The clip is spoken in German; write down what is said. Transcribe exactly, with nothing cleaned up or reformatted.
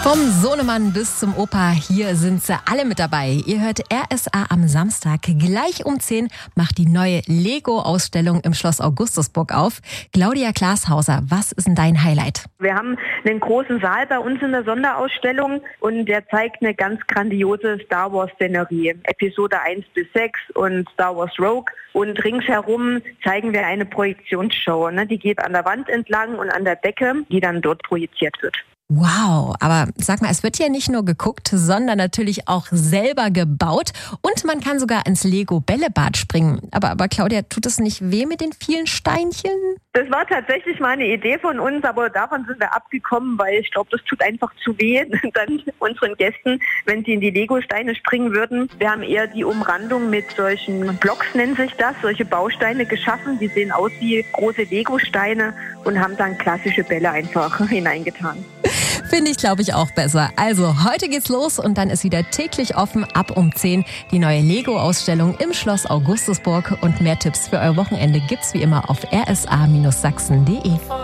Vom Sohnemann bis zum Opa, hier sind sie alle mit dabei. Ihr hört R S A am Samstag. Gleich um zehn macht die neue Lego-Ausstellung im Schloss Augustusburg auf. Claudia Glashauser, was ist denn dein Highlight? Wir haben einen großen Saal bei uns in der Sonderausstellung und der zeigt eine ganz grandiose Star Wars-Szenerie. Episode eins bis sechs und Star Wars Rogue. Und ringsherum zeigen wir eine Projektionsshow. Die geht an der Wand entlang und an der Decke, die dann dort projiziert wird. Wow, aber sag mal, es wird ja nicht nur geguckt, sondern natürlich auch selber gebaut und man kann sogar ins Lego-Bällebad springen. Aber, aber Claudia, tut es nicht weh mit den vielen Steinchen? Das war tatsächlich mal eine Idee von uns, aber davon sind wir abgekommen, weil ich glaube, das tut einfach zu weh dann unseren Gästen, wenn sie in die Lego-Steine springen würden. Wir haben eher die Umrandung mit solchen Blocks, nennt sich das, solche Bausteine geschaffen. Die sehen aus wie große Lego-Steine und haben dann klassische Bälle einfach hineingetan. Finde ich, glaube ich, auch besser. Also, heute geht's los und dann ist wieder täglich offen ab um zehn die neue Lego-Ausstellung im Schloss Augustusburg. Und mehr Tipps für euer Wochenende gibt's wie immer auf r s a Bindestrich sachsen punkt d e.